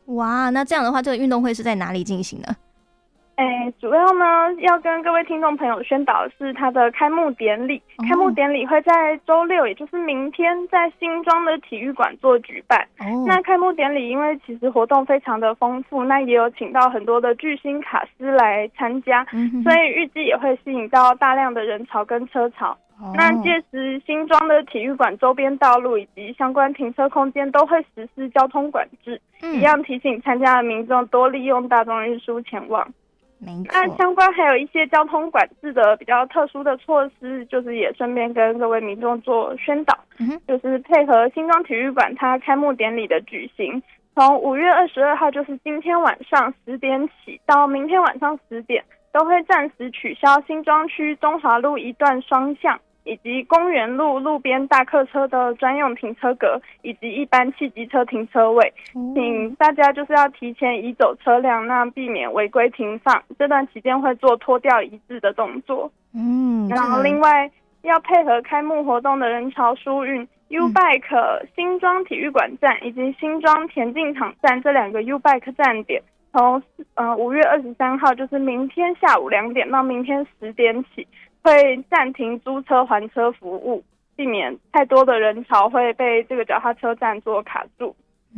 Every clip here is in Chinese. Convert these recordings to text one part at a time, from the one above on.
哇，那这样的话，这个运动会是在哪里进行呢？ 主要呢要跟各位听众朋友宣导的是它的开幕典礼。开幕典礼会在周六，也就是明天，在新庄的体育馆做举办。那开幕典礼因为其实活动非常的丰富，那也有请到很多的巨星卡司来参加，所以预计也会吸引到大量的人潮跟车潮。那届时新庄的体育馆周边道路以及相关停车空间都会实施交通管制，一样提醒参加的民众多利用大众运输前往。那相关还有一些交通管制的比较特殊的措施，就是也顺便跟各位民众做宣导，就是配合新庄体育馆它开幕典礼的举行，从5月22号，就是今天晚上10点起到明天晚上10点，都会暂时取消新庄区中华路一段双向以及公园路路边大客车的专用停车格以及一般汽机车停车位，请大家就是要提前移走车辆，那避免违规停放。这段期间会做拖吊移置的动作。然后另外要配合开幕活动的人潮疏运，U-Bike 新庄体育馆站以及新庄田径场站这2个 U-Bike 站点，从5月23号，就是明天下午2点到明天10点起，会暂停租车还车服务，避免太多的人潮会被这个脚踏车站做卡住。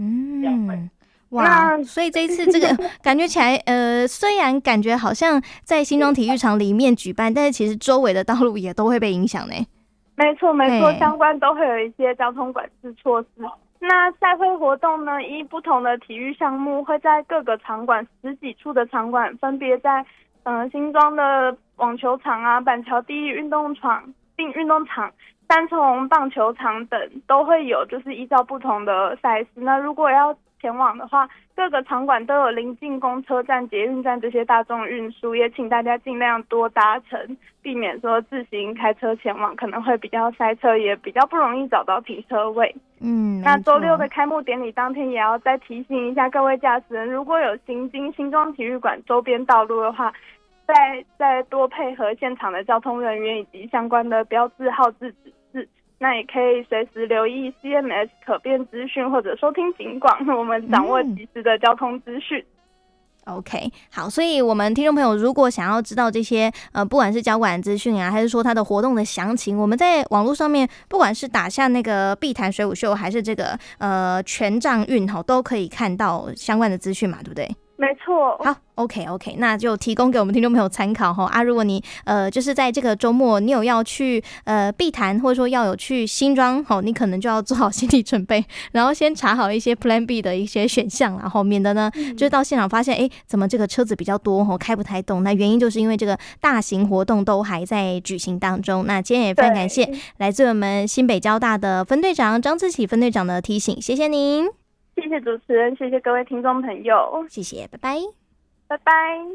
哇，所以这一次这个感觉起来，虽然感觉好像在新庄体育场里面举办，但是其实周围的道路也都会被影响呢。没错，相关都会有一些交通管制措施。那赛会活动呢，依不同的体育项目，会在各个场馆10几处的场馆，分别在新庄的网球场啊、板桥第一运动场、三重棒球场等，都会有就是依照不同的赛事。那如果要前往的话，各个场馆都有临近公车站、捷运站这些大众运输，也请大家尽量多搭乘，避免说自行开车前往可能会比较塞车，也比较不容易找到停车位。那周六的开幕典礼当天，也要再提醒一下各位驾驶人，如果有行经新庄体育馆周边道路的话，再多配合现场的交通人员以及相关的标志号志指示。那也可以随时留意 CMS 可变资讯，或者收听警广，我们掌握及时的交通资讯。 OK， 好，所以我们听众朋友如果想要知道这些不管是交管资讯啊，还是说它的活动的详情，我们在网络上面不管是打下那个碧潭水舞秀，还是这个全障运都可以看到相关的资讯嘛，对不对？ 没错。 好 ，OK， 那就提供给我们听众朋友参考啊。如果你就是在这个周末你有要去碧潭，或者说要有去新庄，你可能就要做好心理准备，然后先查好一些 Plan B 的一些选项，然后免得呢就是到现场发现怎么这个车子比较多开不太动。那原因就是因为这个大型活动都还在举行当中。那今天也非常感谢来自我们新北交大的分队长张志启分队长的提醒，谢谢您。 谢谢主持人，谢谢各位听众朋友， 谢谢，拜拜， 拜拜。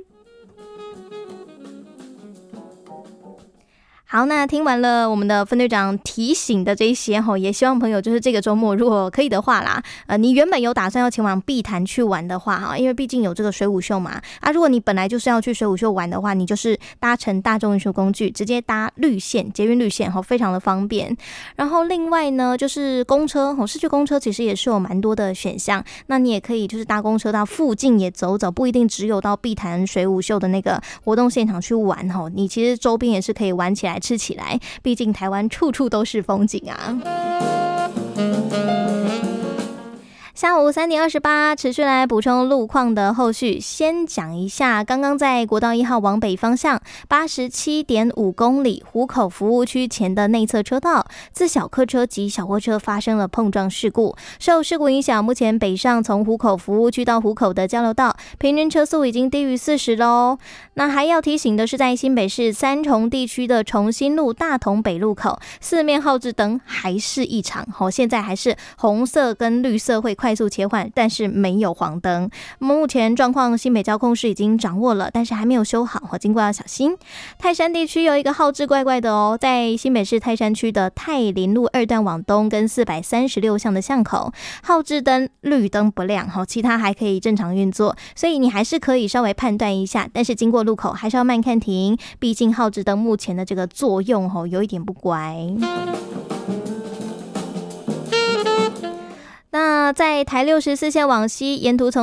好，那听完了我们的分队长提醒的这一些也希望朋友就是这个周末如果可以的话啦，你原本有打算要前往碧潭去玩的话因为毕竟有这个水舞秀嘛如果你本来就是要去水舞秀玩的话，你就是搭乘大众运输工具，直接搭绿线捷运绿线非常的方便。然后另外呢，就是公车市区公车其实也是有蛮多的选项，那你也可以就是搭公车到附近也走走，不一定只有到碧潭水舞秀的那个活动现场去玩你其实周边也是可以玩起来吃起来，毕竟台湾处处都是风景啊。下午3点28，持续来补充路况的后续。先讲一下，刚刚在国道1号往北方向87.5公里湖口服务区前的内侧车道，自小客车及小货车发生了碰撞事故。受事故影响，目前北上从湖口服务区到湖口的交流道，平均车速已经低于40咯。那还要提醒的是，在新北市三重地区的重新路大同北路口，四面号志灯还是异常现在还是红色跟绿色会快速切换，但是没有黄灯。目前状况新北交控室已经掌握了，但是还没有修好经过要小心。泰山地区有一个号志怪怪的在新北市泰山区的泰林路2段往东跟436巷的巷口，号志灯绿灯不亮其他还可以正常运作，所以你还是可以稍微判断一下，但是经过路口还是要慢看停，毕竟号志灯目前的这个作用有一点不乖。那在台64线往西，沿途从